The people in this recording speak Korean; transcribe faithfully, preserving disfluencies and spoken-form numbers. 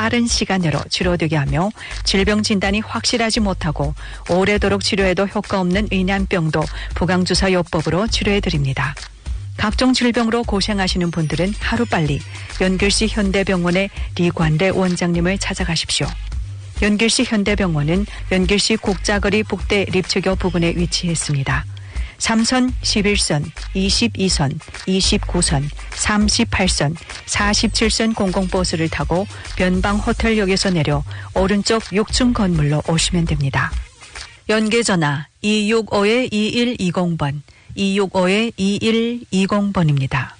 빠른 시간 내로 치료되게 하며 질병 진단이 확실하지 못하고 오래도록 치료해도 효과 없는 의난병도 부강주사 요법으로 치료해드립니다. 각종 질병으로 고생하시는 분들은 하루빨리 연길시 현대병원의 리관대 원장님을 찾아가십시오. 연길시 현대병원은 연길시 국자거리 북대 립체교 부근에 위치했습니다. 삼 선, 십일 선, 이십이 선, 이십구 선, 삼십팔 선, 사십칠 선 공공버스를 타고 변방호텔역에서 내려 오른쪽 육 층 건물로 오시면 됩니다. 연계전화 이육오 이일이공 번, 이육오 이일이공 번입니다.